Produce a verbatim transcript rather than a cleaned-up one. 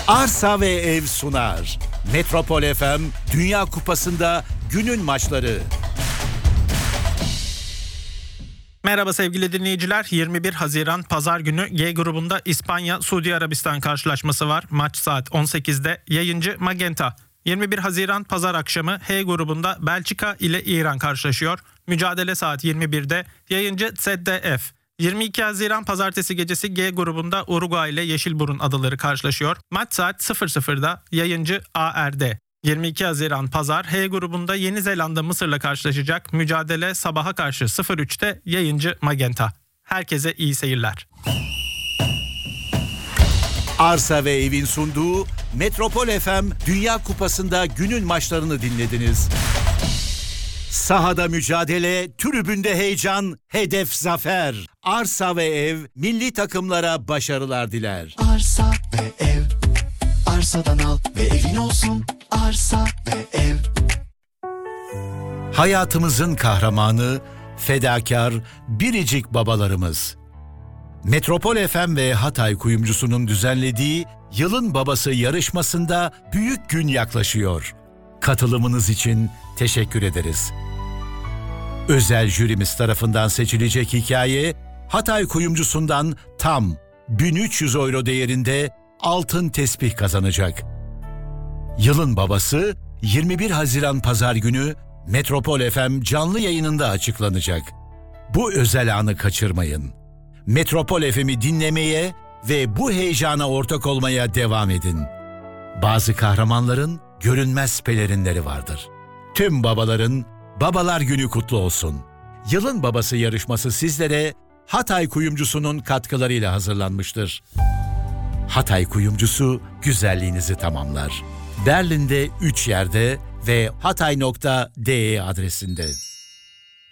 Arsa ve Ev sunar. Metropol F M Dünya Kupası'nda günün maçları. Merhaba sevgili dinleyiciler. yirmi bir Haziran Pazar günü G grubunda İspanya-Suudi Arabistan karşılaşması var. Maç saat on sekizde. Yayıncı Magenta. yirmi bir Haziran Pazar akşamı H grubunda Belçika ile İran karşılaşıyor. Mücadele saat yirmi birde. Yayıncı Z D F. yirmi iki Haziran Pazartesi gecesi G grubunda Uruguay ile Yeşilburun adaları karşılaşıyor. Maç saat sıfır sıfırda. Yayıncı A R D. yirmi iki Haziran Pazar H grubunda Yeni Zelanda Mısır'la karşılaşacak. Mücadele sabaha karşı sıfır üçte. Yayıncı Magenta. Herkese iyi seyirler. Arsa ve Ev'in sunduğu Metropol F M Dünya Kupası'nda günün maçlarını dinlediniz. Sahada mücadele, tribünde heyecan, hedef zafer. Arsa ve Ev milli takımlara başarılar diler. Arsa ve Ev, arsadan al ve evin olsun. Arsa ve Ev. Hayatımızın kahramanı, fedakar, biricik babalarımız. Metropol F M ve Hatay Kuyumcusu'nun düzenlediği Yılın Babası yarışmasında büyük gün yaklaşıyor. Katılımınız için teşekkür ederiz. Özel jürimiz tarafından seçilecek hikaye, Hatay Kuyumcusu'ndan tam bin üç yüz euro değerinde altın tespih kazanacak. Yılın Babası yirmi bir Haziran Pazar günü Metropol F M canlı yayınında açıklanacak. Bu özel anı kaçırmayın. Metropol F M'i dinlemeye ve bu heyecana ortak olmaya devam edin. Bazı kahramanların görünmez pelerinleri vardır. Tüm babaların Babalar Günü kutlu olsun. Yılın Babası yarışması sizlere Hatay Kuyumcusu'nun katkılarıyla hazırlanmıştır. Hatay Kuyumcusu güzelliğinizi tamamlar. Berlin'de üç yerde ve hatay nokta de adresinde.